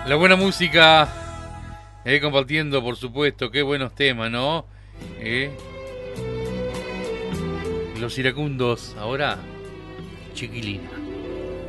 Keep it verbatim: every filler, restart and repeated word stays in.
La buena música, eh, compartiendo, por supuesto, qué buenos temas, ¿no? Eh, los iracundos, ahora, chiquilina.